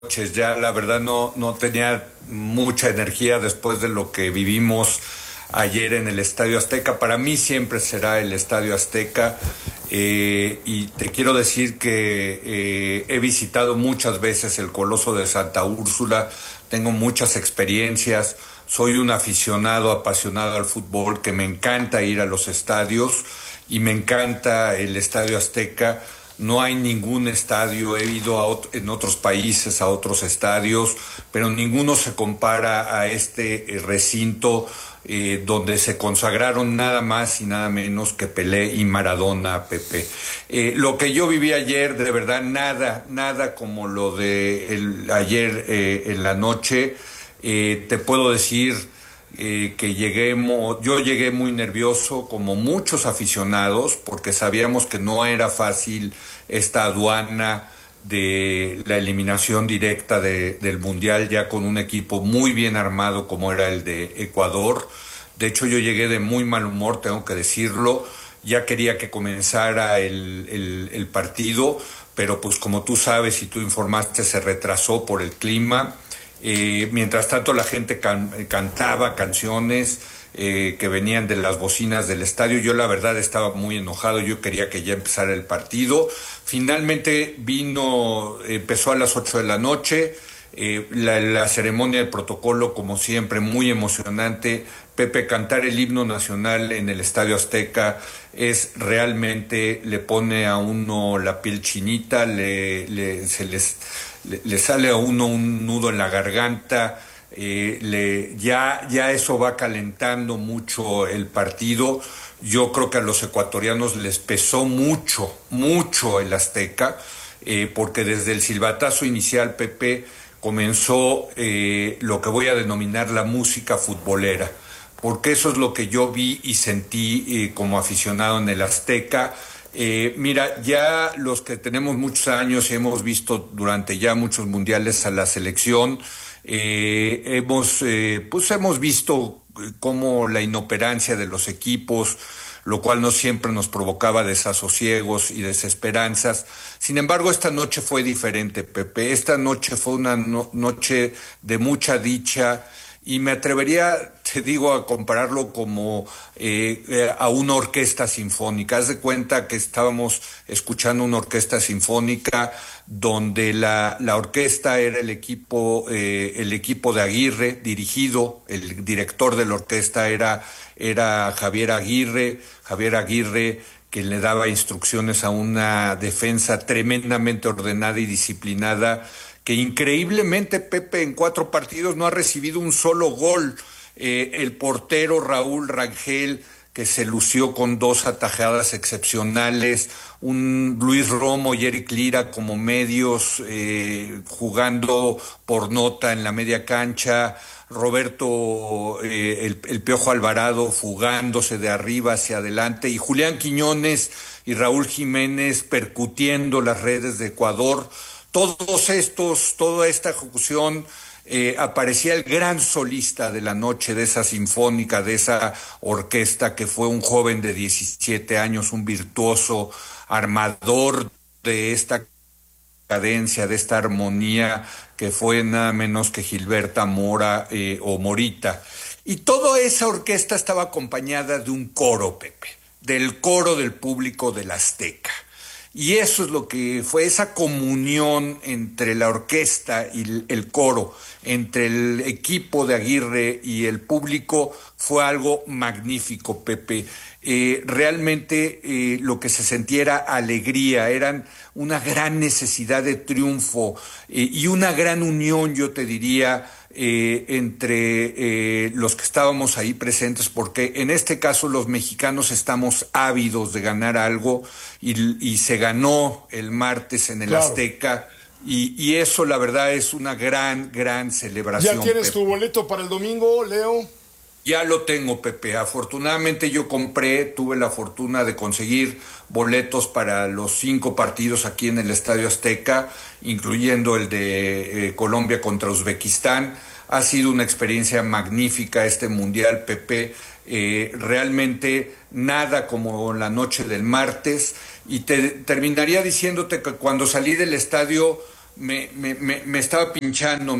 noches. Ya la verdad no tenía mucha energía después de lo que vivimos ayer en el Estadio Azteca. Para mí siempre será el Estadio Azteca. Y te quiero decir que he visitado muchas veces el Coloso de Santa Úrsula, tengo muchas experiencias, soy un aficionado apasionado al fútbol, que me encanta ir a los estadios y me encanta el Estadio Azteca. No hay ningún estadio, he ido en otros países a otros estadios, pero ninguno se compara a este recinto donde se consagraron nada más y nada menos que Pelé y Maradona, Pepe. Lo que yo viví ayer, de verdad, nada como lo de ayer en la noche. Te puedo decir que yo llegué muy nervioso, como muchos aficionados, porque sabíamos que no era fácil esta aduana de la eliminación directa del Mundial, ya con un equipo muy bien armado como era el de Ecuador. De hecho, yo llegué de muy mal humor, tengo que decirlo. Ya quería que comenzara el partido, pero pues como tú sabes y tú informaste, se retrasó por el clima. Mientras tanto la gente cantaba canciones que venían de las bocinas del estadio. Yo la verdad estaba muy enojado, yo quería que ya empezara el partido. Finalmente empezó a las 8 de la noche. La ceremonia del protocolo, como siempre, muy emocionante. Pepe, cantar el himno nacional en el Estadio Azteca es realmente, le pone a uno la piel chinita, le sale a uno un nudo en la garganta. Ya eso va calentando mucho el partido. Yo creo que a los ecuatorianos les pesó mucho el Azteca, porque desde el silbatazo inicial, Pepe, comenzó lo que voy a denominar la música futbolera, porque eso es lo que yo vi y sentí como aficionado en el Azteca. Mira, ya los que tenemos muchos años y hemos visto durante ya muchos mundiales a la selección, hemos visto cómo la inoperancia de los equipos, lo cual no siempre nos provocaba desasosiegos y desesperanzas. Sin embargo, esta noche fue diferente, Pepe. Esta noche fue una noche de mucha dicha, y me atrevería, te digo, a compararlo como a una orquesta sinfónica. Haz de cuenta que estábamos escuchando una orquesta sinfónica donde la orquesta era el equipo de Aguirre, el director de la orquesta era Javier Aguirre, que le daba instrucciones a una defensa tremendamente ordenada y disciplinada, que increíblemente, Pepe, en 4 partidos no ha recibido un solo gol. El portero Raúl Rangel, que se lució con 2 atajadas excepcionales, un Luis Romo y Eric Lira como medios, jugando por nota en la media cancha, Roberto el Piojo Alvarado fugándose de arriba hacia adelante, y Julián Quiñones y Raúl Jiménez percutiendo las redes de Ecuador. Toda esta ejecución, aparecía el gran solista de la noche, de esa sinfónica, de esa orquesta, que fue un joven de 17 años, un virtuoso armador de esta cadencia, de esta armonía, que fue nada menos que Gilberta Mora, o Morita. Y toda esa orquesta estaba acompañada de un coro, Pepe, del coro del público del Azteca. Y eso es lo que fue, esa comunión entre la orquesta y el coro, entre el equipo de Aguirre y el público, fue algo magnífico, Pepe. Realmente lo que se sentía era alegría, eran una gran necesidad de triunfo, y una gran unión, yo te diría, entre los que estábamos ahí presentes, porque en este caso los mexicanos estamos ávidos de ganar algo, y se ganó el martes en el Claro. Azteca, y eso la verdad es una gran celebración. ¿Ya tienes Pepe. tu boleto para el domingo, Leo? Ya lo tengo, Pepe. Afortunadamente tuve la fortuna de conseguir boletos para los 5 partidos aquí en el Estadio Azteca, incluyendo el de Colombia contra Uzbekistán. Ha sido una experiencia magnífica este Mundial, Pepe. Realmente nada como la noche del martes. Y terminaría diciéndote que cuando salí del estadio, me estaba pinchando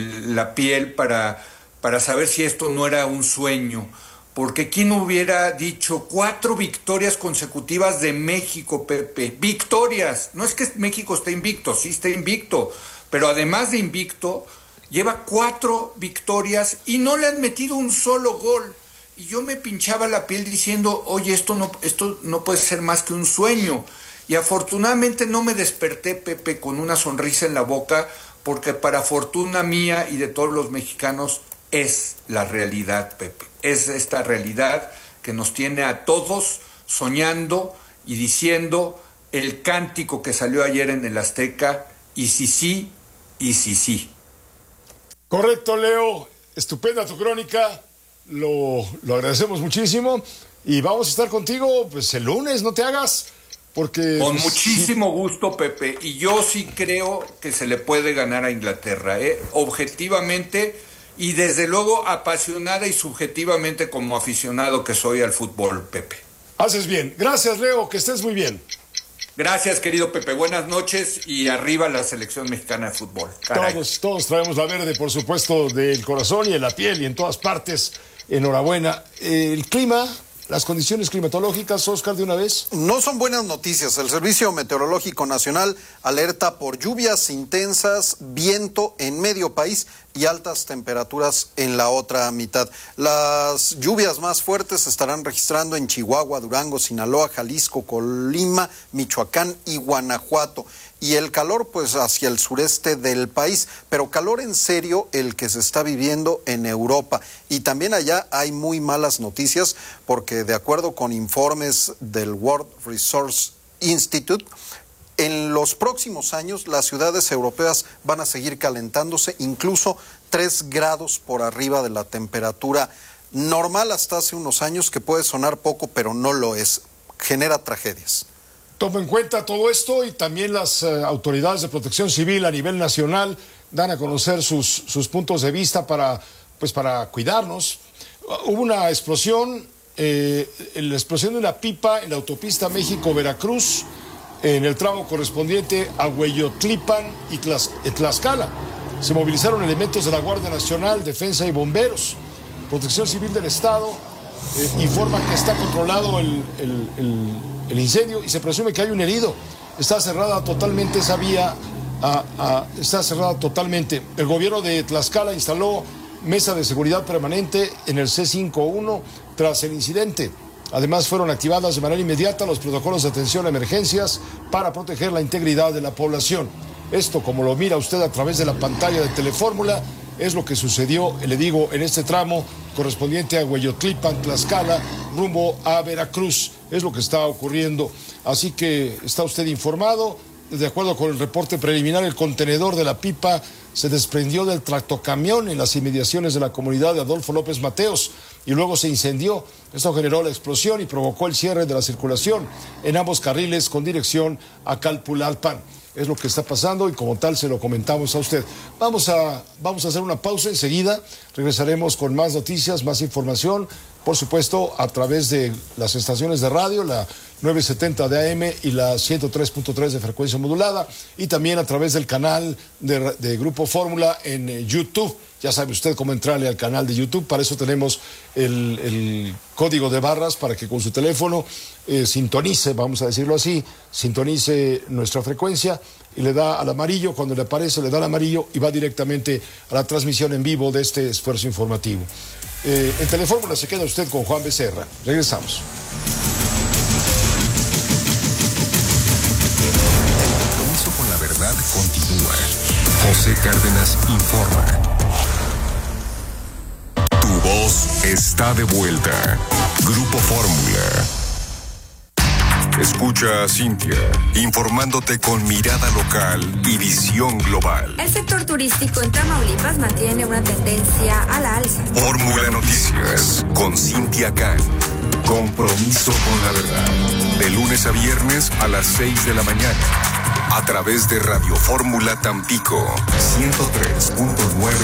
la piel para saber si esto no era un sueño. Porque ¿quién hubiera dicho 4 victorias consecutivas de México, Pepe? Victorias. No es que México esté invicto, sí está invicto. Pero además de invicto, lleva 4 victorias y no le han metido un solo gol. Y yo me pinchaba la piel diciendo, oye, esto no puede ser más que un sueño. Y afortunadamente no me desperté, Pepe, con una sonrisa en la boca, porque para fortuna mía y de todos los mexicanos es la realidad, Pepe. Es esta realidad que nos tiene a todos soñando y diciendo el cántico que salió ayer en el Azteca, y si sí, y si sí. Correcto, Leo. Estupenda tu crónica. Lo agradecemos muchísimo. Y vamos a estar contigo pues el lunes, no te hagas. Porque con muchísimo gusto, Pepe. Y yo sí creo que se le puede ganar a Inglaterra, objetivamente y desde luego apasionada y subjetivamente como aficionado que soy al fútbol, Pepe. Haces bien. Gracias, Leo, que estés muy bien. Gracias, querido Pepe. Buenas noches y arriba la selección mexicana de fútbol. Todos traemos la verde, por supuesto, del corazón y en la piel y en todas partes. Enhorabuena. El clima, las condiciones climatológicas, Oscar, de una vez. No son buenas noticias. El Servicio Meteorológico Nacional alerta por lluvias intensas, viento en medio país y altas temperaturas en la otra mitad. Las lluvias más fuertes se estarán registrando en Chihuahua, Durango, Sinaloa, Jalisco, Colima, Michoacán y Guanajuato. Y el calor pues hacia el sureste del país, pero calor en serio el que se está viviendo en Europa. Y también allá hay muy malas noticias porque de acuerdo con informes del World Resource Institute, en los próximos años las ciudades europeas van a seguir calentándose incluso 3 grados por arriba de la temperatura normal hasta hace unos años, que puede sonar poco, pero no lo es. Genera tragedias. Tomo en cuenta todo esto y también las autoridades de protección civil a nivel nacional dan a conocer sus puntos de vista para cuidarnos. Hubo una explosión, la explosión de una pipa en la autopista México-Veracruz, en el tramo correspondiente a Hueyotlipan y Tlaxcala. Se movilizaron elementos de la Guardia Nacional, Defensa y Bomberos. Protección Civil del Estado informa que está controlado el incendio y se presume que hay un herido. Está cerrada totalmente esa vía, está cerrada totalmente. El gobierno de Tlaxcala instaló mesa de seguridad permanente en el C51 tras el incidente. Además, fueron activadas de manera inmediata los protocolos de atención a emergencias para proteger la integridad de la población. Esto, como lo mira usted a través de la pantalla de Telefórmula, es lo que sucedió, le digo, en este tramo correspondiente a Hueyotlipan, Tlaxcala, rumbo a Veracruz. Es lo que está ocurriendo. Así que está usted informado. De acuerdo con el reporte preliminar, el contenedor de la pipa se desprendió del tractocamión en las inmediaciones de la comunidad de Adolfo López Mateos y luego se incendió. Esto generó la explosión y provocó el cierre de la circulación en ambos carriles con dirección a Calpulalpan. Es lo que está pasando y como tal se lo comentamos a usted. Vamos a hacer una pausa enseguida. Regresaremos con más noticias, más información, por supuesto, a través de las estaciones de radio, la 970 de AM y la 103.3 de frecuencia modulada, y también a través del canal de Grupo Fórmula en YouTube. Ya sabe usted cómo entrarle al canal de YouTube. Para eso tenemos el código de barras para que con su teléfono sintonice, vamos a decirlo así, sintonice nuestra frecuencia y le da al amarillo. Cuando le aparece, le da al amarillo y va directamente a la transmisión en vivo de este esfuerzo informativo. En Telefórmula se queda usted con Juan Becerra. Regresamos. El compromiso con la verdad continúa. José Cárdenas informa. Tu voz está de vuelta. Grupo Fórmula. Escucha a Cintia, informándote con mirada local y visión global. El sector turístico en Tamaulipas mantiene una tendencia a la alza. Fórmula Noticias, con Cintia Can. Compromiso con la verdad. De lunes a viernes a las 6 de la mañana. A través de Radio Fórmula Tampico, 103.9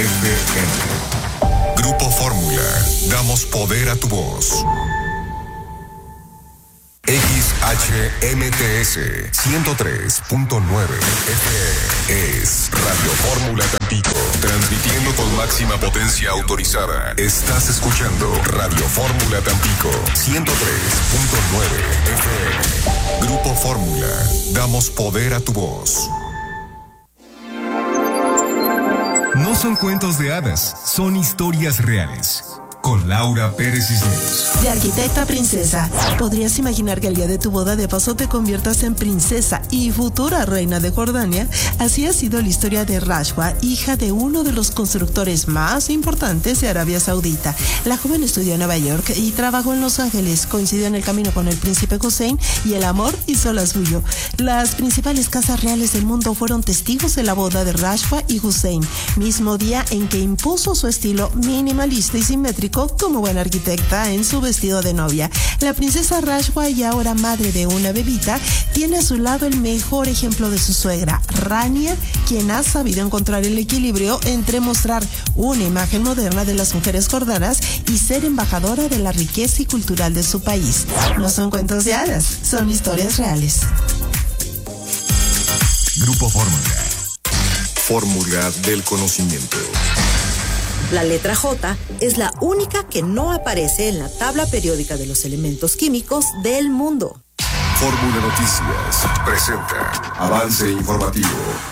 FM. Grupo Fórmula, damos poder a tu voz. XEUN HMTS 103.9 FM es Radio Fórmula Tampico, transmitiendo con máxima potencia autorizada. Estás escuchando Radio Fórmula Tampico 103.9 FM. Grupo Fórmula, damos poder a tu voz. No son cuentos de hadas, son historias reales. Con Laura Pérez Cisneros. De arquitecta a princesa. ¿Podrías imaginar que el día de tu boda de paso te conviertas en princesa y futura reina de Jordania? Así ha sido la historia de Rashwa, hija de uno de los constructores más importantes de Arabia Saudita. La joven estudió en Nueva York y trabajó en Los Ángeles. Coincidió en el camino con el príncipe Hussein y el amor hizo la suyo. Las principales casas reales del mundo fueron testigos de la boda de Rashwa y Hussein, mismo día en que impuso su estilo minimalista y simétrico como buena arquitecta en su vestido de novia. La princesa Rashwa, y ahora madre de una bebita, tiene a su lado el mejor ejemplo de su suegra, Rania, quien ha sabido encontrar el equilibrio entre mostrar una imagen moderna de las mujeres jordanas y ser embajadora de la riqueza y cultural de su país. No son cuentos de hadas, son historias reales. Grupo Fórmula. Fórmula del conocimiento. La letra J es la única que no aparece en la tabla periódica de los elementos químicos del mundo. Fórmula Noticias presenta avance informativo.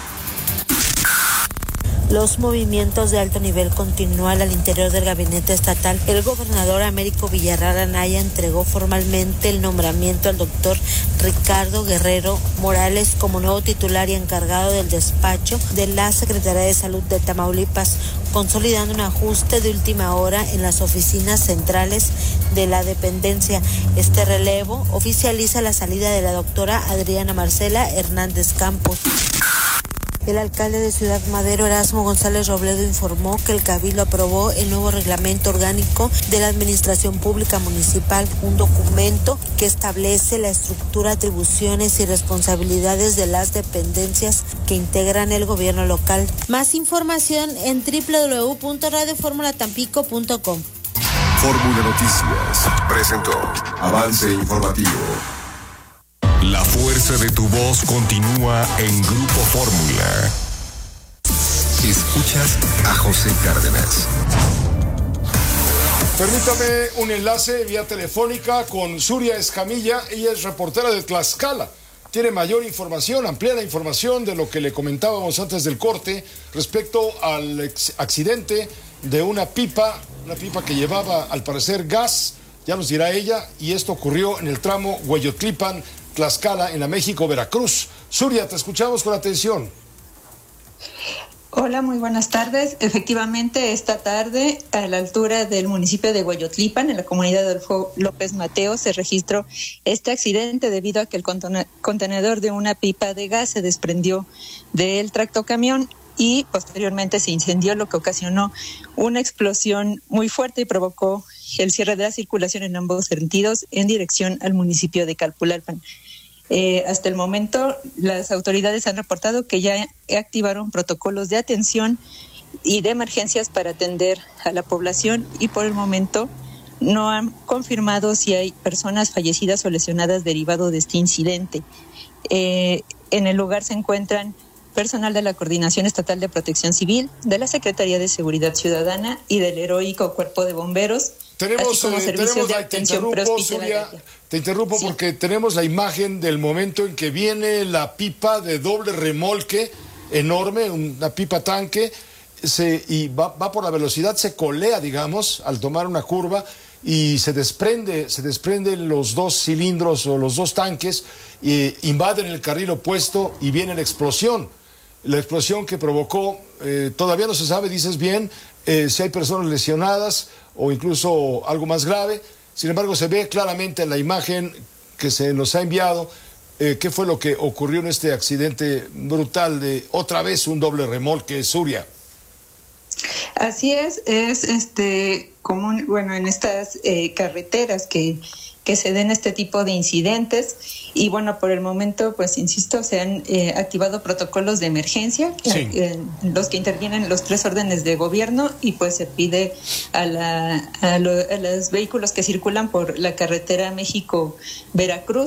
Los movimientos de alto nivel continúan al interior del gabinete estatal. El gobernador Américo Villarreal Anaya entregó formalmente el nombramiento al doctor Ricardo Guerrero Morales como nuevo titular y encargado del despacho de la Secretaría de Salud de Tamaulipas, consolidando un ajuste de última hora en las oficinas centrales de la dependencia. Este relevo oficializa la salida de la doctora Adriana Marcela Hernández Campos. El alcalde de Ciudad Madero, Erasmo González Robledo, informó que el Cabildo aprobó el nuevo reglamento orgánico de la Administración Pública Municipal, un documento que establece la estructura, atribuciones y responsabilidades de las dependencias que integran el gobierno local. Más información en www.radioformulatampico.com. Fórmula Noticias presentó avance informativo. La fuerza de tu voz continúa en Grupo Fórmula. Escuchas a José Cárdenas. Permítame un enlace vía telefónica con Zuria Escamilla. Ella es reportera de Tlaxcala. Tiene mayor información, ampliada información de lo que le comentábamos antes del corte respecto al accidente de una pipa que llevaba al parecer gas, ya nos dirá ella, y esto ocurrió en el tramo Hueyotlipan, Tlaxcala, en la México-Veracruz. Zuria, te escuchamos con atención. Hola, muy buenas tardes. Efectivamente, esta tarde, a la altura del municipio de Hueyotlipan, en la comunidad de Adolfo López Mateo, se registró este accidente debido a que el contenedor de una pipa de gas se desprendió del tractocamión y posteriormente se incendió, lo que ocasionó una explosión muy fuerte y provocó el cierre de la circulación en ambos sentidos en dirección al municipio de Calpulalpan. Hasta el momento, las autoridades han reportado que ya activaron protocolos de atención y de emergencias para atender a la población y por el momento no han confirmado si hay personas fallecidas o lesionadas derivado de este incidente. En el lugar se encuentran personal de la Coordinación Estatal de Protección Civil, de la Secretaría de Seguridad Ciudadana y del Heroico Cuerpo de Bomberos. Te interrumpo sí, porque tenemos la imagen del momento en que viene la pipa de doble remolque enorme, una pipa tanque, y va por la velocidad, se colea, digamos, al tomar una curva y se desprenden los dos cilindros o los dos tanques, invaden el carril opuesto y viene la explosión. La explosión que provocó, todavía no se sabe, dices bien, si hay personas lesionadas o incluso algo más grave. Sin embargo, se ve claramente en la imagen que se nos ha enviado qué fue lo que ocurrió en este accidente brutal de otra vez un doble remolque, Zuria. Así es común, bueno, en estas carreteras que se den este tipo de incidentes y bueno, por el momento, pues insisto, se han activado protocolos de emergencia, sí, los que intervienen los 3 órdenes de gobierno y pues se pide a los vehículos que circulan por la carretera México-Veracruz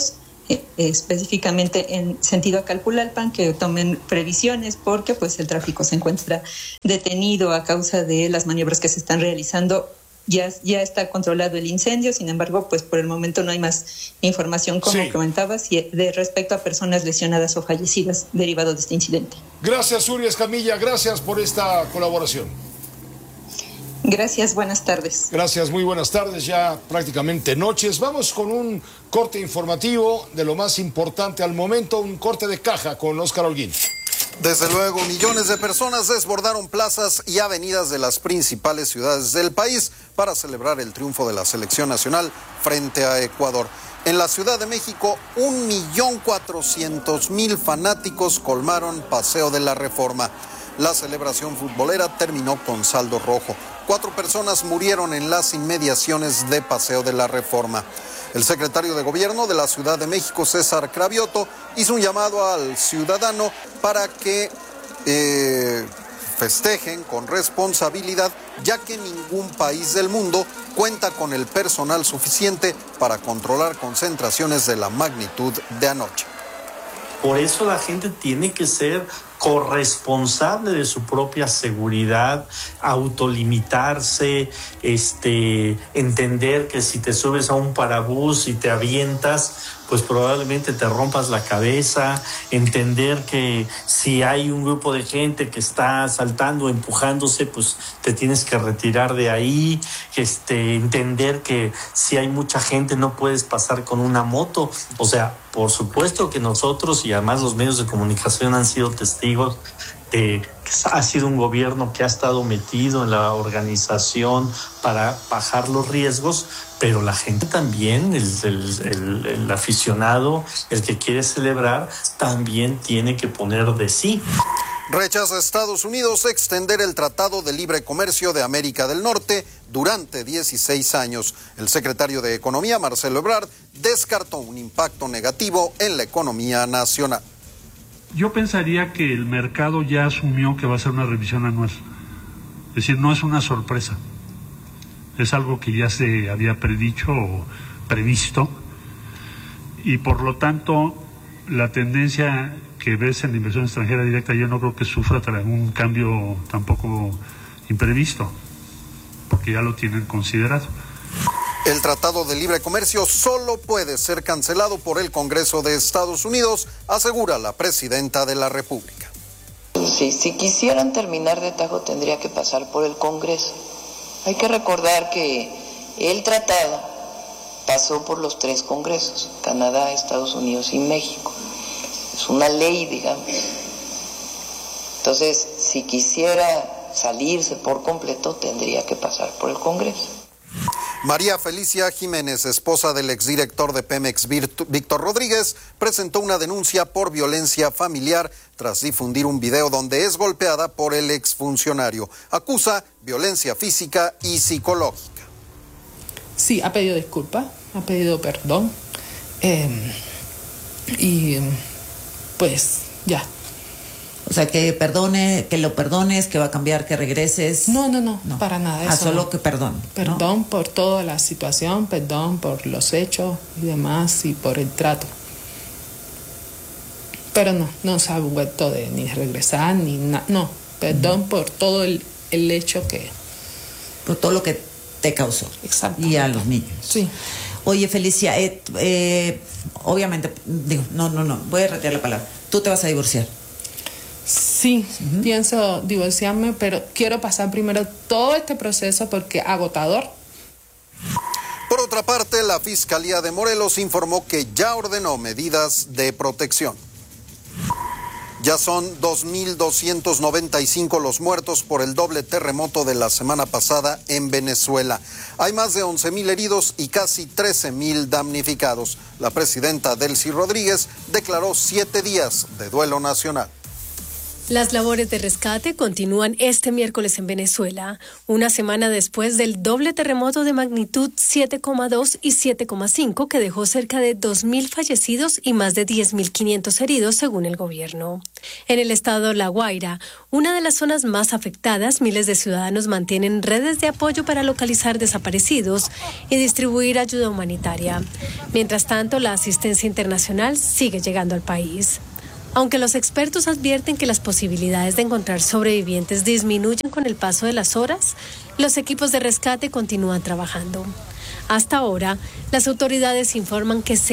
específicamente en sentido a Calpulalpan, que tomen previsiones porque pues el tráfico se encuentra detenido a causa de las maniobras que se están realizando. Ya está controlado el incendio, sin embargo, pues por el momento no hay más información, como comentabas, de respecto a personas lesionadas o fallecidas derivado de este incidente. Gracias, Zuria Escamilla, gracias por esta colaboración. Gracias, buenas tardes. Gracias, muy buenas tardes, ya prácticamente noches. Vamos con un corte informativo de lo más importante al momento, un corte de caja con Óscar Holguín. Desde luego, millones de personas desbordaron plazas y avenidas de las principales ciudades del país para celebrar el triunfo de la selección nacional frente a Ecuador. En la Ciudad de México, 1.400.000 fanáticos colmaron Paseo de la Reforma. La celebración futbolera terminó con saldo rojo. 4 personas murieron en las inmediaciones de Paseo de la Reforma. El secretario de Gobierno de la Ciudad de México, César Cravioto, hizo un llamado al ciudadano para que festejen con responsabilidad, ya que ningún país del mundo cuenta con el personal suficiente para controlar concentraciones de la magnitud de anoche. Por eso la gente tiene que ser corresponsable de su propia seguridad, autolimitarse, entender que si te subes a un parabús y te avientas, pues probablemente te rompas la cabeza, entender que si hay un grupo de gente que está saltando, empujándose, pues te tienes que retirar de ahí, entender que si hay mucha gente no puedes pasar con una moto. O sea, por supuesto que nosotros y además los medios de comunicación han sido testigos de que ha sido un gobierno que ha estado metido en la organización para bajar los riesgos, pero la gente también, el aficionado, el que quiere celebrar, también tiene que poner de sí. Rechaza Estados Unidos extender el Tratado de Libre Comercio de América del Norte durante 16 años. El secretario de Economía, Marcelo Ebrard, descartó un impacto negativo en la economía nacional. Yo pensaría que el mercado ya asumió que va a ser una revisión anual. Es decir, no es una sorpresa. Es algo que ya se había predicho o previsto. Y por lo tanto, la tendencia que ves en la inversión extranjera directa, yo no creo que sufra un cambio tampoco imprevisto, porque ya lo tienen considerado. El Tratado de Libre Comercio solo puede ser cancelado por el Congreso de Estados Unidos, asegura la presidenta de la República. Sí, si quisieran terminar de tajo tendría que pasar por el Congreso. Hay que recordar que el tratado pasó por los 3 congresos, Canadá, Estados Unidos y México. Es una ley, digamos. Entonces, si quisiera salirse por completo, tendría que pasar por el Congreso. María Felicia Jiménez, esposa del exdirector de Pemex, Víctor Rodríguez, presentó una denuncia por violencia familiar tras difundir un video donde es golpeada por el exfuncionario. Acusa violencia física y psicológica. Sí, ha pedido disculpas, ha pedido perdón y pues ya. O sea, que lo perdones, que va a cambiar, que regreses. No, para nada. Eso solo no. Que perdón. Perdón, ¿no? Por toda la situación, perdón por los hechos y demás y por el trato. Pero no se ha vuelto de ni regresar ni nada. No, perdón por todo el hecho que... Por todo lo que te causó. Exacto. Y a los niños. Sí. Oye, Felicia, obviamente, no, voy a retirar la palabra. Tú te vas a divorciar. Sí, pienso divorciarme, pero quiero pasar primero todo este proceso porque agotador. Por otra parte, la Fiscalía de Morelos informó que ya ordenó medidas de protección. Ya son 2.295 los muertos por el doble terremoto de la semana pasada en Venezuela. Hay más de 11.000 heridos y casi 13.000 damnificados. La presidenta Delcy Rodríguez declaró 7 días de duelo nacional. Las labores de rescate continúan este miércoles en Venezuela, una semana después del doble terremoto de magnitud 7,2 y 7,5 que dejó cerca de 2.000 fallecidos y más de 10.500 heridos, según el gobierno. En el estado La Guaira, una de las zonas más afectadas, miles de ciudadanos mantienen redes de apoyo para localizar desaparecidos y distribuir ayuda humanitaria. Mientras tanto, la asistencia internacional sigue llegando al país. Aunque los expertos advierten que las posibilidades de encontrar sobrevivientes disminuyen con el paso de las horas, los equipos de rescate continúan trabajando. Hasta ahora, las autoridades informan que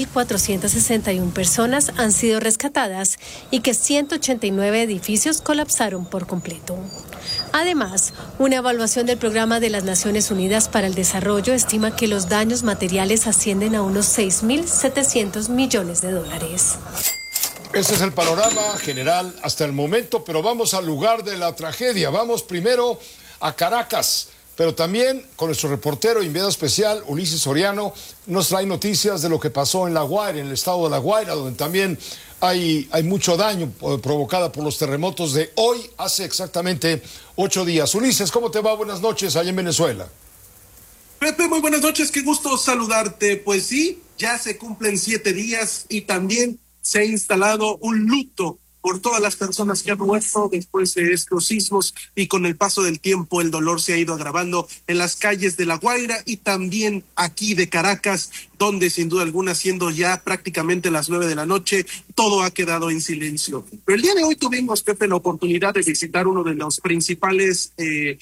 6.461 personas han sido rescatadas y que 189 edificios colapsaron por completo. Además, una evaluación del Programa de las Naciones Unidas para el Desarrollo estima que los daños materiales ascienden a unos 6.700 millones de dólares. Ese es el panorama general hasta el momento, pero vamos al lugar de la tragedia. Vamos primero a Caracas, pero también con nuestro reportero enviado especial, Ulises Soriano, nos trae noticias de lo que pasó en La Guaira, en el estado de La Guaira, donde también hay mucho daño provocado por los terremotos de hoy, hace exactamente 8 días. Ulises, ¿cómo te va? Buenas noches allá en Venezuela. Pepe, muy buenas noches, qué gusto saludarte. Pues sí, ya se cumplen 7 días y también se ha instalado un luto por todas las personas que han muerto después de estos sismos, y con el paso del tiempo el dolor se ha ido agravando en las calles de La Guaira y también aquí de Caracas, donde sin duda alguna, siendo ya prácticamente las 9 de la noche, todo ha quedado en silencio. Pero el día de hoy tuvimos, Pepe, la oportunidad de visitar uno de los principales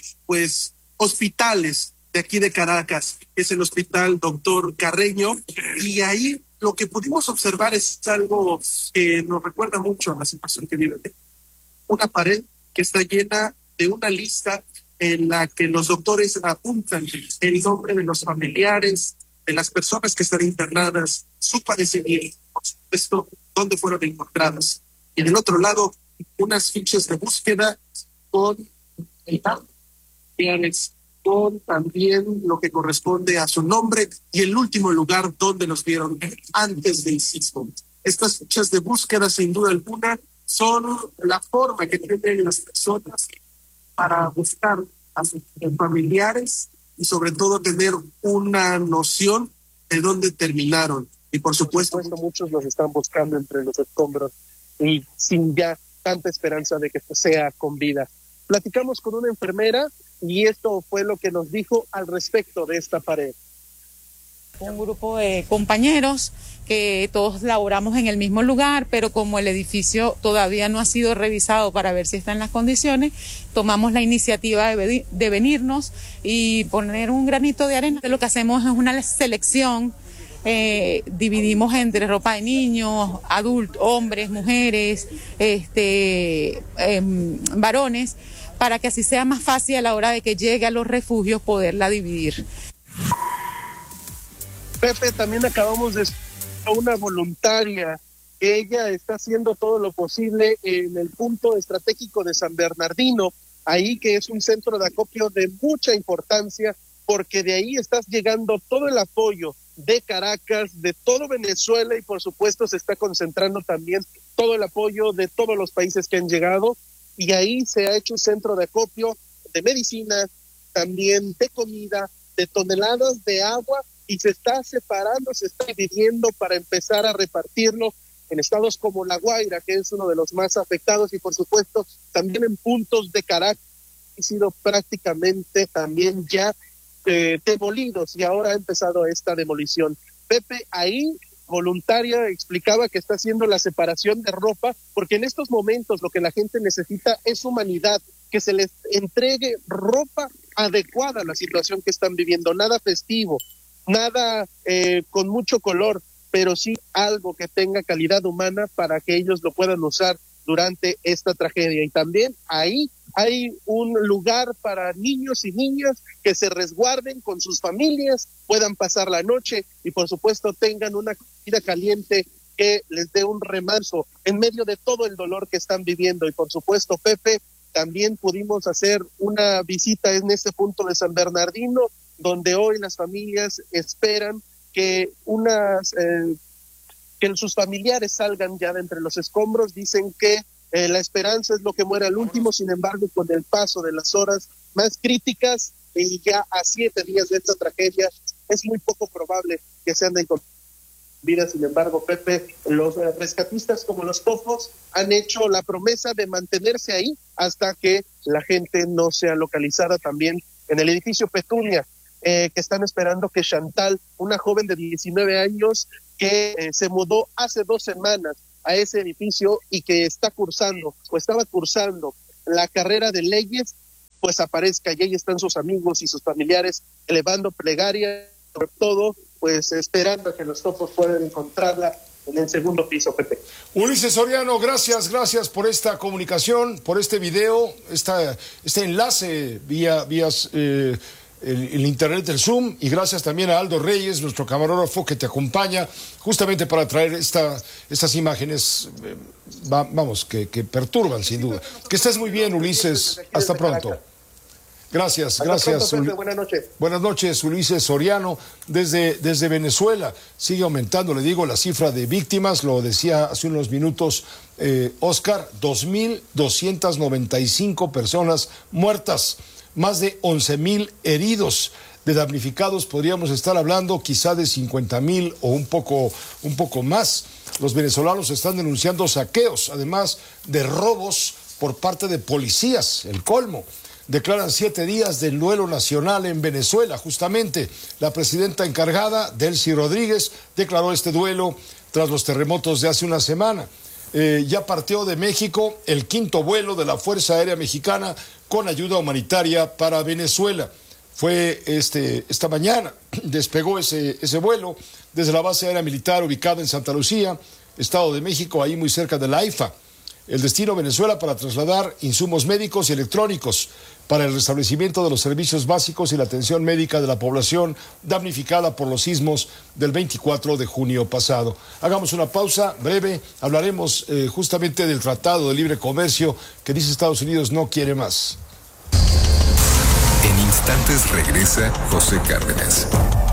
hospitales de aquí de Caracas, que es el Hospital Doctor Carreño, y ahí lo que pudimos observar es algo que nos recuerda mucho a la situación que vive. Una pared que está llena de una lista en la que los doctores apuntan el nombre de los familiares, de las personas que están internadas, su padecimiento, por supuesto, dónde fueron encontradas. Y del otro lado, unas fichas de búsqueda con con también lo que corresponde a su nombre y el último lugar donde los vieron antes del sismo. Estas fichas de búsqueda, sin duda alguna, son la forma que tienen las personas para buscar a sus familiares y sobre todo tener una noción de dónde terminaron. Y por supuesto, muchos los están buscando entre los escombros y sin ya tanta esperanza de que sea con vida. Platicamos con una enfermera y esto fue lo que nos dijo al respecto de esta pared. Un grupo de compañeros que todos laboramos en el mismo lugar, pero como el edificio todavía no ha sido revisado para ver si está en las condiciones, tomamos la iniciativa de venirnos y poner un granito de arena. Lo que hacemos es una selección, dividimos entre ropa de niños, adultos, hombres, mujeres, varones, para que así sea más fácil a la hora de que llegue a los refugios poderla dividir. Pepe, también acabamos de a una voluntaria. Ella está haciendo todo lo posible en el punto estratégico de San Bernardino, ahí que es un centro de acopio de mucha importancia, porque de ahí está llegando todo el apoyo de Caracas, de todo Venezuela, y por supuesto se está concentrando también todo el apoyo de todos los países que han llegado, y ahí se ha hecho un centro de acopio de medicina, también de comida, de toneladas de agua, y se está separando, se está dividiendo para empezar a repartirlo en estados como La Guaira, que es uno de los más afectados, y por supuesto también en puntos de Caracas han sido prácticamente también ya demolidos, y ahora ha empezado esta demolición. Pepe, ahí voluntaria explicaba que está haciendo la separación de ropa, porque en estos momentos lo que la gente necesita es humanidad, que se les entregue ropa adecuada a la situación que están viviendo, nada festivo, nada con mucho color, pero sí algo que tenga calidad humana para que ellos lo puedan usar durante esta tragedia. Y también ahí hay un lugar para niños y niñas que se resguarden con sus familias, puedan pasar la noche y por supuesto tengan una comida caliente que les dé un remanso en medio de todo el dolor que están viviendo. Y por supuesto, Pepe, también pudimos hacer una visita en este punto de San Bernardino, donde hoy las familias esperan que sus familiares salgan ya de entre los escombros. Dicen que La esperanza es lo que muere al último, sin embargo, con el paso de las horas más críticas y ya a 7 días de esta tragedia, es muy poco probable que se anden con vida. Sin embargo, Pepe, los rescatistas como los Cofos han hecho la promesa de mantenerse ahí hasta que la gente no sea localizada. También en el edificio Petunia, que están esperando que Chantal, una joven de 19 años que se mudó hace 2 semanas a ese edificio y que está cursando o estaba cursando la carrera de leyes, pues aparezca, y ahí están sus amigos y sus familiares elevando plegaria, sobre todo pues esperando a que los Cofos puedan encontrarla en el segundo piso, Pepe. Ulises Soriano, gracias por esta comunicación, por este video, este enlace vía el internet del Zoom, y gracias también a Aldo Reyes, nuestro camarógrafo, que te acompaña justamente para traer estas imágenes, que perturban sin duda. Que estés muy bien, Ulises, hasta pronto. Gracias. Pronto, buenas noches. Buenas noches, Ulises Soriano, desde Venezuela. Sigue aumentando, le digo, la cifra de víctimas, lo decía hace unos minutos Oscar, 2.295 personas muertas, más de 11.000 heridos. De damnificados podríamos estar hablando quizá de 50.000 o un poco más. Los venezolanos están denunciando saqueos, además de robos por parte de policías, el colmo. Declaran 7 días del duelo nacional en Venezuela. Justamente la presidenta encargada, Delcy Rodríguez, declaró este duelo tras los terremotos de hace una semana. Ya partió de México el 5º vuelo de la Fuerza Aérea Mexicana con ayuda humanitaria para Venezuela. Fue esta mañana, despegó ese vuelo desde la base aérea militar ubicada en Santa Lucía, Estado de México, ahí muy cerca de la AIFA. El destino Venezuela para trasladar insumos médicos y electrónicos para el restablecimiento de los servicios básicos y la atención médica de la población damnificada por los sismos del 24 de junio pasado. Hagamos una pausa breve, hablaremos justamente del Tratado de Libre Comercio que dice Estados Unidos no quiere más. En instantes regresa José Cárdenas.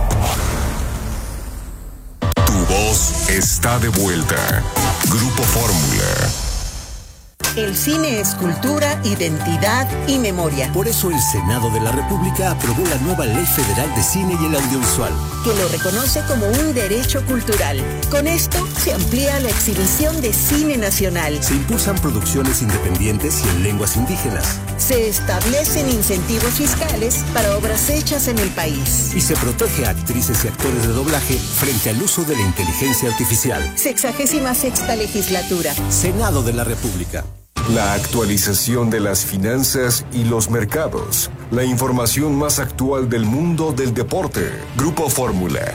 Tu voz está de vuelta. Grupo Fórmula. El cine es cultura, identidad y memoria. Por eso el Senado de la República aprobó la nueva Ley Federal de Cine y el Audiovisual, que lo reconoce como un derecho cultural. Con esto se amplía la exhibición de cine nacional. Se impulsan producciones independientes y en lenguas indígenas. Se establecen incentivos fiscales para obras hechas en el país. Y se protege a actrices y actores de doblaje frente al uso de la inteligencia artificial. 66ª legislatura. Senado de la República. La actualización de las finanzas y los mercados. La información más actual del mundo del deporte. Grupo Fórmula.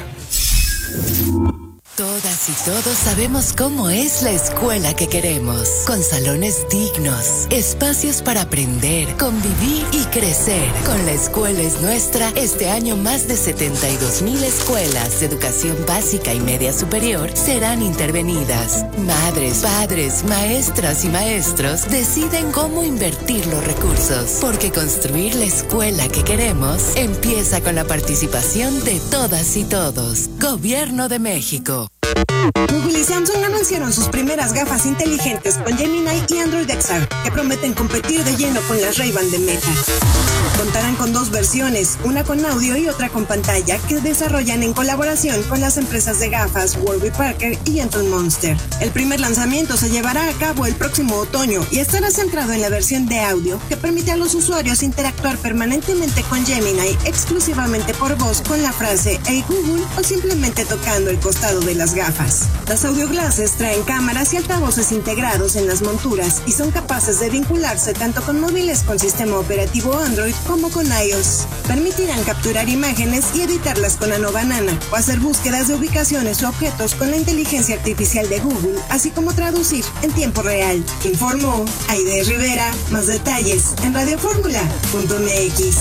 Todas y todos sabemos cómo es la escuela que queremos, con salones dignos, espacios para aprender, convivir y crecer. Con La Escuela es Nuestra, este año más de 72,000 escuelas de educación básica y media superior serán intervenidas. Madres, padres, maestras y maestros deciden cómo invertir los recursos, porque construir la escuela que queremos empieza con la participación de todas y todos. Gobierno de México. Google y Samsung anunciaron sus primeras gafas inteligentes con Gemini y Android XR, que prometen competir de lleno con las Ray-Ban de Meta. Contarán con 2 versiones, una con audio y otra con pantalla, que desarrollan en colaboración con las empresas de gafas Warby Parker y Anton Monster. El primer lanzamiento se llevará a cabo el próximo otoño y estará centrado en la versión de audio, que permite a los usuarios interactuar permanentemente con Gemini exclusivamente por voz con la frase "Hey Google" o simplemente tocando el costado de las gafas. Las audio glasses traen cámaras y altavoces integrados en las monturas y son capaces de vincularse tanto con móviles con sistema operativo Android como con iOS. Permitirán capturar imágenes y editarlas con Nano Banana o hacer búsquedas de ubicaciones o objetos con la inteligencia artificial de Google, así como traducir en tiempo real. Informó Aide Rivera. Más detalles en radioformula.mx.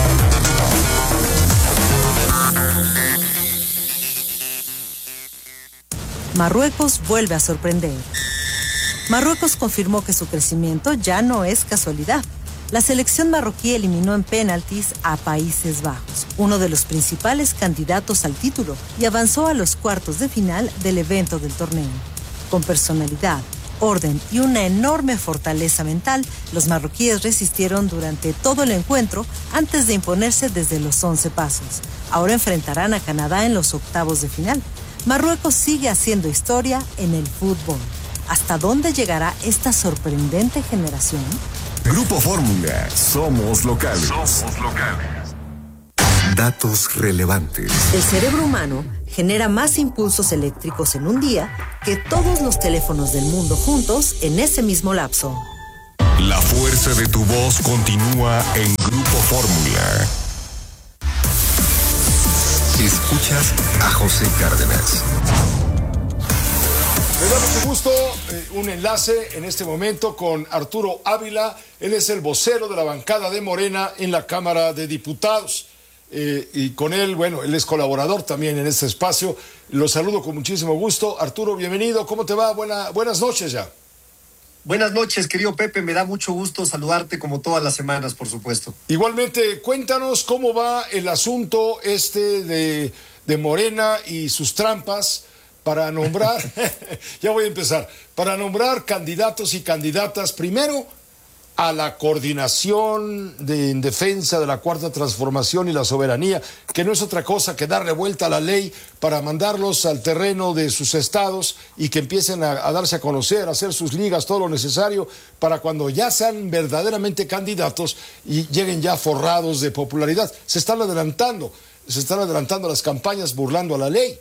Marruecos vuelve a sorprender. Marruecos confirmó que su crecimiento ya no es casualidad. La selección marroquí eliminó en penaltis a Países Bajos, uno de los principales candidatos al título, y avanzó a los cuartos de final del evento del torneo. Con personalidad, orden y una enorme fortaleza mental, los marroquíes resistieron durante todo el encuentro antes de imponerse desde los 11 pasos. Ahora enfrentarán a Canadá en los octavos de final. Marruecos sigue haciendo historia en el fútbol. ¿Hasta dónde llegará esta sorprendente generación? Grupo Fórmula, somos locales. Somos locales. Datos relevantes. El cerebro humano genera más impulsos eléctricos en un día que todos los teléfonos del mundo juntos en ese mismo lapso. La fuerza de tu voz continúa en Grupo Fórmula. Escuchas a José Cárdenas. Me da mucho gusto un enlace en este momento con Arturo Ávila. Él es el vocero de la bancada de Morena en la Cámara de Diputados. Y con él, bueno, él es colaborador también en este espacio. Lo saludo con muchísimo gusto. Arturo, bienvenido. ¿Cómo te va? Buenas noches ya. Buenas noches, querido Pepe. Me da mucho gusto saludarte como todas las semanas, por supuesto. Igualmente, cuéntanos cómo va el asunto de Morena y sus trampas para nombrar, ya voy a empezar, para nombrar candidatos y candidatas primero a la coordinación en defensa de la Cuarta Transformación y la soberanía, que no es otra cosa que darle vuelta a la ley para mandarlos al terreno de sus estados y que empiecen a darse a conocer, a hacer sus ligas, todo lo necesario para cuando ya sean verdaderamente candidatos y lleguen ya forrados de popularidad. Se están adelantando las campañas burlando a la ley.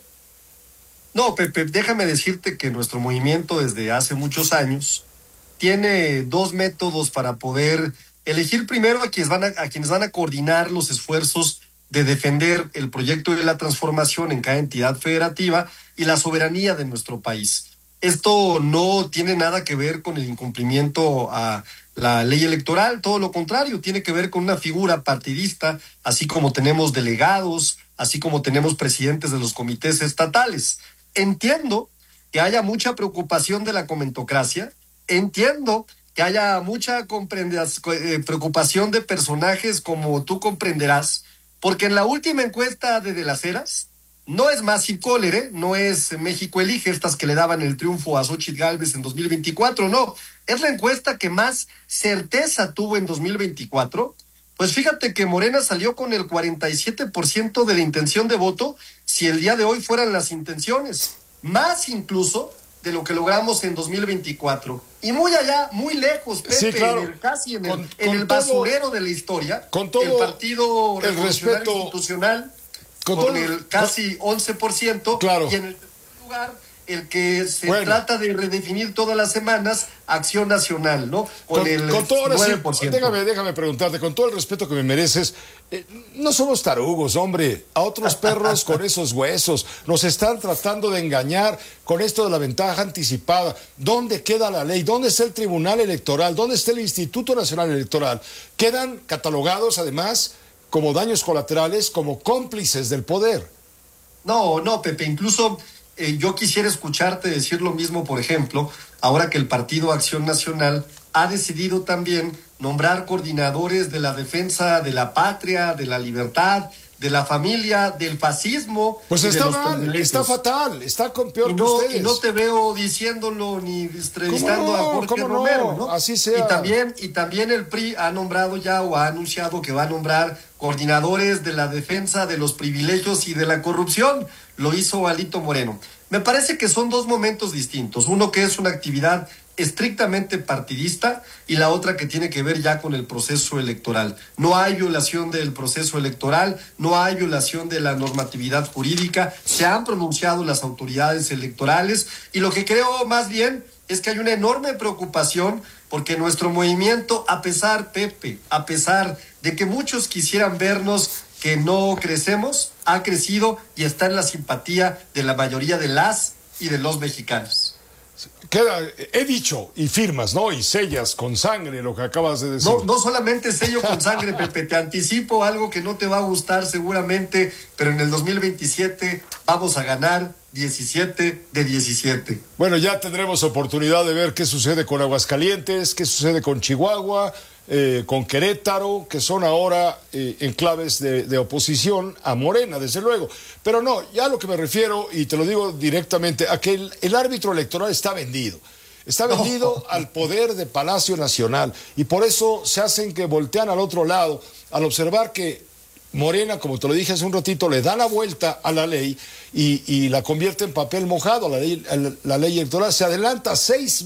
No, Pepe, déjame decirte que nuestro movimiento desde hace muchos años tiene dos métodos para poder elegir primero a quienes van a coordinar los esfuerzos de defender el proyecto de la transformación en cada entidad federativa y la soberanía de nuestro país. Esto no tiene nada que ver con el incumplimiento a la ley electoral, todo lo contrario, tiene que ver con una figura partidista, así como tenemos delegados, así como tenemos presidentes de los comités estatales. Entiendo que haya mucha preocupación de la comentocracia, entiendo que haya mucha preocupación de personajes como tú comprenderás, porque en la última encuesta de las Heras, no es Más y Cólere, no es México Elige, estas que le daban el triunfo a Xóchitl Gálvez en 2024, no, es la encuesta que más certeza tuvo en 2024. Pues fíjate que Morena salió con el 47% de la intención de voto si el día de hoy fueran las intenciones, más incluso de lo que logramos en 2024. Y muy allá, muy lejos, Pepe, sí, claro. Casi en el basurero de la historia, con todo el Partido Revolucionario Institucional, con el casi 11%, claro. Y en el tercer lugar, el que se trata de redefinir todas las semanas, Acción Nacional, ¿no? Con el todo 9%. Sí, déjame preguntarte, con todo el respeto que me mereces, no somos tarugos, hombre, a otros perros con esos huesos, nos están tratando de engañar con esto de la ventaja anticipada. ¿Dónde queda la ley? ¿Dónde está el Tribunal Electoral? ¿Dónde está el Instituto Nacional Electoral? Quedan catalogados, además, como daños colaterales, como cómplices del poder. No, Pepe, incluso yo quisiera escucharte decir lo mismo, por ejemplo, ahora que el Partido Acción Nacional ha decidido también nombrar coordinadores de la defensa de la patria, de la libertad, de la familia, del fascismo. Pues está mal, está fatal, está peor que ustedes. Y no te veo diciéndolo ni entrevistando a Jorge Romero, ¿no? Así sea. Y también el PRI ha nombrado ya o ha anunciado que va a nombrar coordinadores de la defensa de los privilegios y de la corrupción. Lo hizo Alito Moreno. Me parece que son dos momentos distintos. Uno que es una actividad estrictamente partidista y la otra que tiene que ver ya con el proceso electoral. No hay violación del proceso electoral, no hay violación de la normatividad jurídica, se han pronunciado las autoridades electorales y lo que creo más bien es que hay una enorme preocupación porque nuestro movimiento, a pesar de que muchos quisieran vernos que no crecemos, ha crecido y está en la simpatía de la mayoría de las y de los mexicanos. He dicho y firmas, ¿no? Y sellas con sangre lo que acabas de decir. No solamente sello con sangre, Pepe, te anticipo algo que no te va a gustar seguramente, pero en el 2027 vamos a ganar 17 de 17. Bueno, ya tendremos oportunidad de ver qué sucede con Aguascalientes, qué sucede con Chihuahua, con Querétaro, que son ahora enclaves de oposición a Morena, desde luego. Pero no, ya a lo que me refiero, y te lo digo directamente, a que el árbitro electoral está vendido. Está vendido al poder de Palacio Nacional. Y por eso se hacen que voltean al otro lado al observar que Morena, como te lo dije hace un ratito, le da la vuelta a la ley y la convierte en papel mojado. La ley electoral se adelanta 6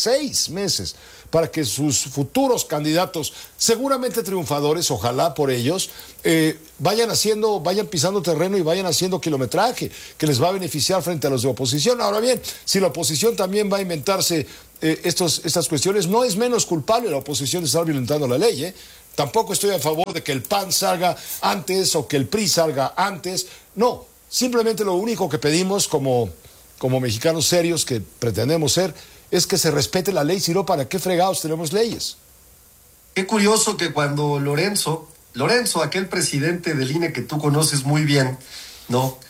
meses para que sus futuros candidatos, seguramente triunfadores, ojalá por ellos, vayan pisando terreno y vayan haciendo kilometraje, que les va a beneficiar frente a los de oposición. Ahora bien, si la oposición también va a inventarse estas cuestiones, no es menos culpable la oposición de estar violentando la ley, Tampoco estoy a favor de que el PAN salga antes o que el PRI salga antes. No, simplemente lo único que pedimos como mexicanos serios que pretendemos ser es que se respete la ley, si no, ¿para qué fregados tenemos leyes? Qué curioso que cuando Lorenzo, aquel presidente del INE que tú conoces muy bien, ¿no?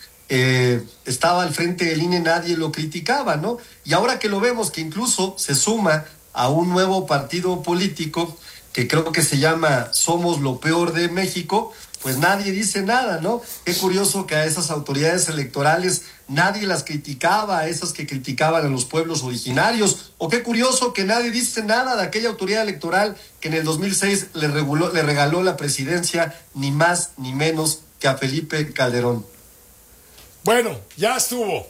Estaba al frente del INE, nadie lo criticaba, ¿no? Y ahora que lo vemos que incluso se suma a un nuevo partido político que creo que se llama Somos lo Peor de México, pues nadie dice nada, ¿no? Qué curioso que a esas autoridades electorales nadie las criticaba, a esas que criticaban a los pueblos originarios, o qué curioso que nadie dice nada de aquella autoridad electoral que en el 2006 le regaló la presidencia ni más ni menos que a Felipe Calderón. Bueno, ya estuvo.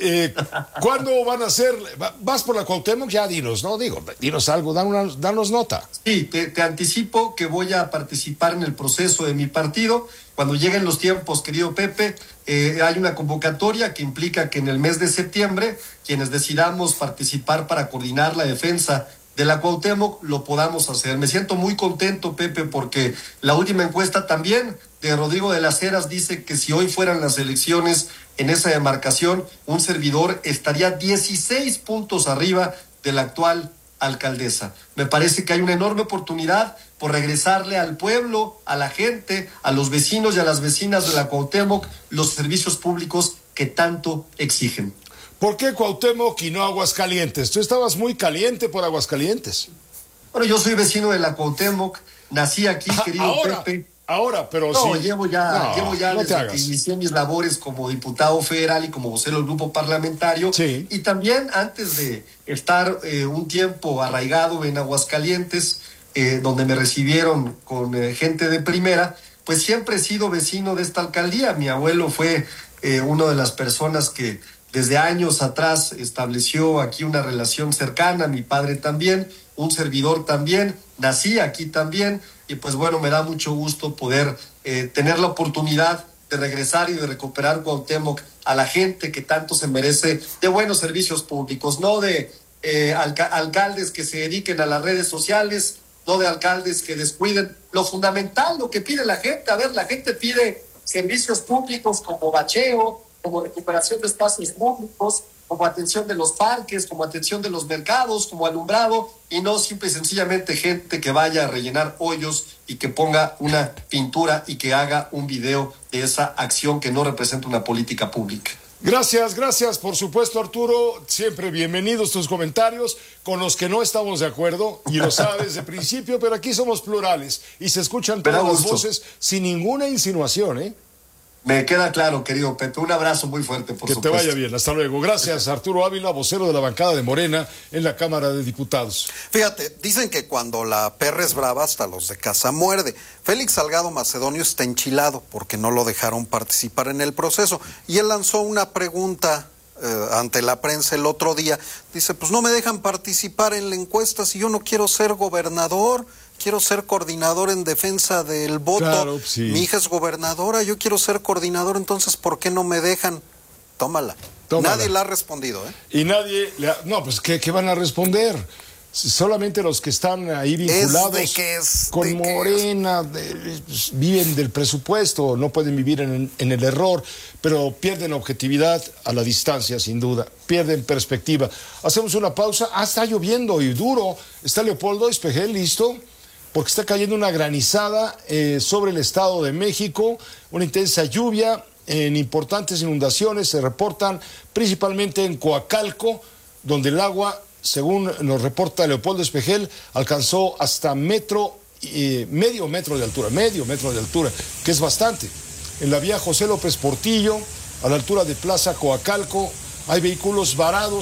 ¿Cuándo van a ser? ¿Vas por la Cuauhtémoc? Ya dinos, ¿no? Dinos algo, danos nota. Sí, te anticipo que voy a participar en el proceso de mi partido. Cuando lleguen los tiempos, querido Pepe, hay una convocatoria que implica que en el mes de septiembre, quienes decidamos participar para coordinar la defensa de la Cuauhtémoc, lo podamos hacer. Me siento muy contento, Pepe, porque la última encuesta también de Rodrigo de las Heras dice que si hoy fueran las elecciones en esa demarcación, un servidor estaría 16 puntos arriba de la actual alcaldesa. Me parece que hay una enorme oportunidad por regresarle al pueblo, a la gente, a los vecinos y a las vecinas de la Cuauhtémoc los servicios públicos que tanto exigen. ¿Por qué Cuauhtémoc y no Aguascalientes? Tú estabas muy caliente por Aguascalientes. Bueno, yo soy vecino de la Cuauhtémoc, nací aquí, querido Pepe. Pero no, sí. Llevo ya desde que inicié mis labores como diputado federal y como vocero del grupo parlamentario. Sí. Y también antes de estar un tiempo arraigado en Aguascalientes, donde me recibieron con gente de primera, pues siempre he sido vecino de esta alcaldía. Mi abuelo fue una de las personas que desde años atrás estableció aquí una relación cercana, mi padre también, un servidor también, nací aquí también. Y pues bueno, me da mucho gusto poder tener la oportunidad de regresar y de recuperar Cuauhtémoc a la gente que tanto se merece de buenos servicios públicos, no de alcaldes que se dediquen a las redes sociales, no de alcaldes que descuiden lo fundamental, lo que pide la gente. A ver, la gente pide servicios públicos como bacheo, como recuperación de espacios públicos, como atención de los parques, como atención de los mercados, como alumbrado, y no simple y sencillamente gente que vaya a rellenar hoyos y que ponga una pintura y que haga un video de esa acción que no representa una política pública. Gracias, por supuesto, Arturo. Siempre bienvenidos tus comentarios con los que no estamos de acuerdo, y lo sabes de principio, pero aquí somos plurales y se escuchan todas las voces sin ninguna insinuación, ¿eh? Me queda claro, querido Pepe. Un abrazo muy fuerte, por supuesto. Que te vaya bien. Hasta luego. Gracias, Arturo Ávila, vocero de la bancada de Morena en la Cámara de Diputados. Fíjate, dicen que cuando la perra es brava, hasta los de casa muerde. Félix Salgado Macedonio está enchilado porque no lo dejaron participar en el proceso. Y él lanzó una pregunta ante la prensa el otro día. Dice, pues no me dejan participar en la encuesta si yo no quiero ser gobernador. Quiero ser coordinador en defensa del voto. Claro, sí. Mi hija es gobernadora, yo quiero ser coordinador, entonces ¿por qué no me dejan? Tómala. Nadie le ha respondido, ¿eh? Y nadie no, pues ¿qué van a responder? Solamente los que están ahí vinculados con Morena, viven del presupuesto, no pueden vivir en el error, pero pierden objetividad a la distancia, sin duda, pierden perspectiva. Hacemos una pausa. Está lloviendo y duro. Está Leopoldo Espejel listo, porque está cayendo una granizada sobre el Estado de México, una intensa lluvia, en importantes inundaciones se reportan principalmente en Coacalco, donde el agua, según nos reporta Leopoldo Espejel, alcanzó hasta medio metro de altura, que es bastante. En la vía José López Portillo, a la altura de Plaza Coacalco, hay vehículos varados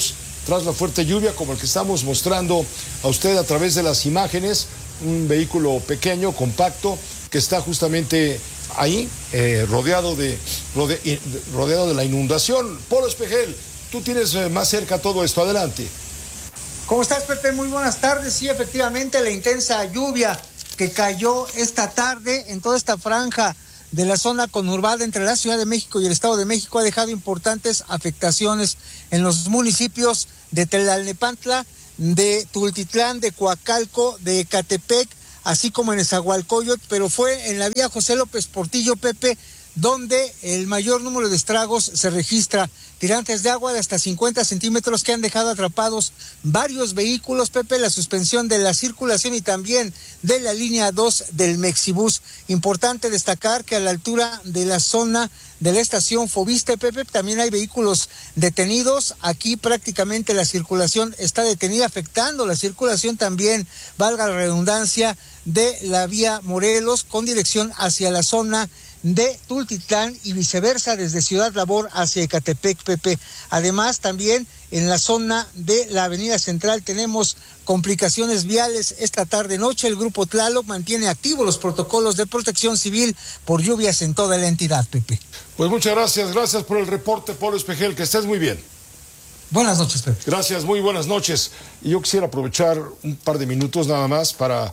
tras la fuerte lluvia, como el que estamos mostrando a usted a través de las imágenes, un vehículo pequeño, compacto, que está justamente ahí, rodeado de la inundación. Polo Espejel, tú tienes más cerca todo esto, adelante. ¿Cómo estás, Pepe? Muy buenas tardes. Sí, efectivamente, la intensa lluvia que cayó esta tarde en toda esta franja de la zona conurbada entre la Ciudad de México y el Estado de México ha dejado importantes afectaciones en los municipios de Tlalnepantla, de Tultitlán, de Coacalco, de Ecatepec, así como en Nezahualcóyotl, pero fue en la vía José López Portillo, Pepe, donde el mayor número de estragos se registra. Tirantes de agua de hasta 50 centímetros que han dejado atrapados varios vehículos, Pepe, la suspensión de la circulación y también de la línea 2 del Mexibús. Importante destacar que a la altura de la zona de la estación Fobiste, Pepe, también hay vehículos detenidos. Aquí prácticamente la circulación está detenida, afectando la circulación también, valga la redundancia, de la vía Morelos con dirección hacia la zona de Tultitlán y viceversa desde Ciudad Labor hacia Ecatepec, Pepe. Además, también en la zona de la Avenida Central tenemos complicaciones viales esta tarde-noche. El Grupo Tlaloc mantiene activos los protocolos de protección civil por lluvias en toda la entidad, Pepe. Pues muchas gracias por el reporte, Polo Espejel, que estés muy bien. Buenas noches, Pepe. Gracias, muy buenas noches. Y yo quisiera aprovechar un par de minutos nada más para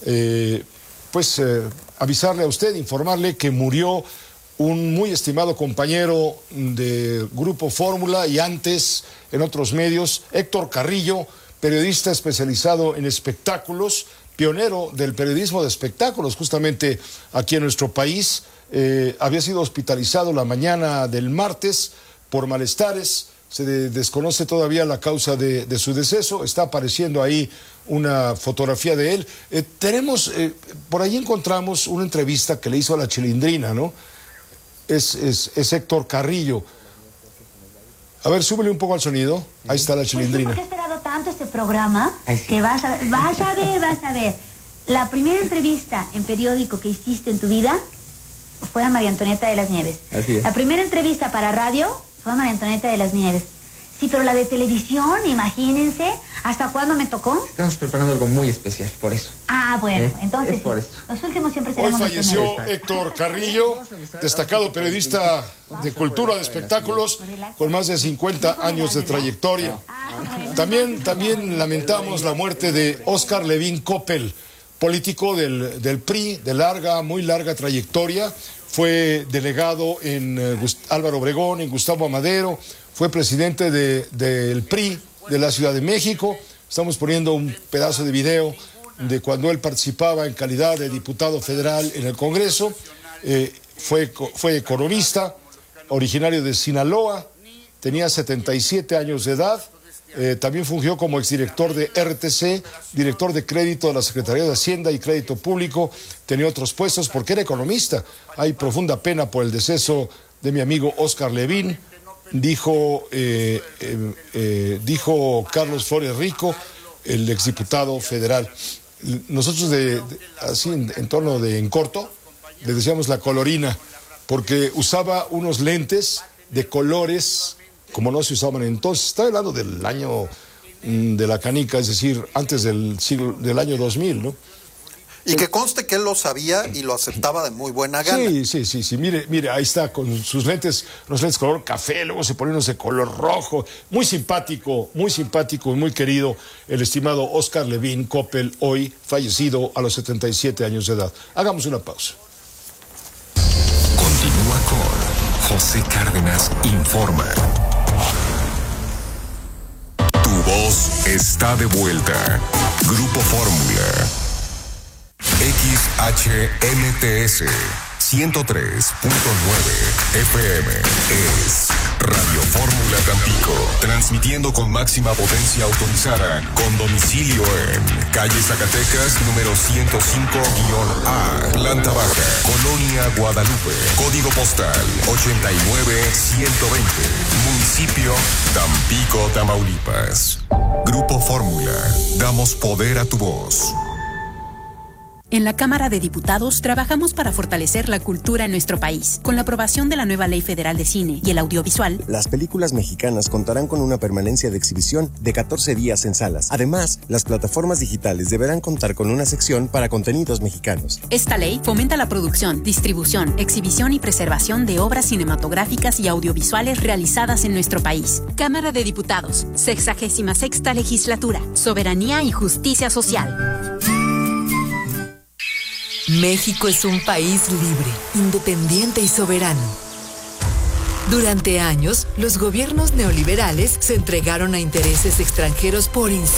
avisarle a usted, informarle que murió un muy estimado compañero de Grupo Fórmula y antes en otros medios, Héctor Carrillo, periodista especializado en espectáculos, pionero del periodismo de espectáculos justamente aquí en nuestro país. Había sido hospitalizado la mañana del martes por malestares. Se desconoce todavía la causa de su deceso. Está apareciendo ahí una fotografía de él. Por ahí encontramos una entrevista que le hizo a la Chilindrina, ¿no? Es Héctor Carrillo. A ver, súbele un poco al sonido. Ahí está la Chilindrina. ¿Por qué he esperado tanto este programa? Que vas a ver. La primera entrevista en periódico que hiciste en tu vida fue a María Antonieta de las Nieves. Así es. La primera entrevista para radio fue a María Antonieta de las Nieves. Sí, pero la de televisión, imagínense, ¿hasta cuándo me tocó? Estamos preparando algo muy especial, por eso. Ah, bueno, entonces, por eso. los últimos siempre Hoy seremos falleció los primeros. Héctor Carrillo, destacado periodista de cultura, de espectáculos, con más de 50 años de trayectoria. También lamentamos la muerte de Óscar Levín Coppel, político del PRI, de muy larga trayectoria. Fue delegado en Álvaro Obregón, en Gustavo Amadero, fue presidente del PRI de la Ciudad de México. Estamos poniendo un pedazo de video de cuando él participaba en calidad de diputado federal en el Congreso. Fue economista, originario de Sinaloa, tenía 77 años de edad. También fungió como exdirector de RTC, director de crédito de la Secretaría de Hacienda y Crédito Público. Tenía otros puestos porque era economista. Hay profunda pena por el deceso de mi amigo Óscar Levín, dijo Carlos Flores Rico, el exdiputado federal. Nosotros así en torno en corto le decíamos la colorina, porque usaba unos lentes de colores como no se usaban entonces. Está hablando del año de la canica, es decir, antes del año 2000, ¿no? Y que conste que él lo sabía y lo aceptaba de muy buena gana. Sí. Mire, ahí está con sus lentes, unos lentes color café, luego se ponen unos de color rojo. Muy simpático y muy querido el estimado Óscar Levín Coppel, hoy fallecido a los 77 años de edad. Hagamos una pausa. Continúa con José Cárdenas Informa. Tu voz está de vuelta. Grupo Fórmula. XHNTS 103.9 FM es Radio Fórmula Tampico, transmitiendo con máxima potencia autorizada, con domicilio en calle Zacatecas, número 105-A, planta baja, Colonia Guadalupe, código postal 89120, municipio Tampico, Tamaulipas. Grupo Fórmula, damos poder a tu voz. En la Cámara de Diputados trabajamos para fortalecer la cultura en nuestro país. Con la aprobación de la nueva Ley Federal de Cine y el audiovisual, las películas mexicanas contarán con una permanencia de exhibición de 14 días en salas. Además, las plataformas digitales deberán contar con una sección para contenidos mexicanos. Esta ley fomenta la producción, distribución, exhibición y preservación de obras cinematográficas y audiovisuales realizadas en nuestro país. Cámara de Diputados, 66ª Legislatura, Soberanía y Justicia Social. México es un país libre, independiente y soberano. Durante años, los gobiernos neoliberales se entregaron a intereses extranjeros por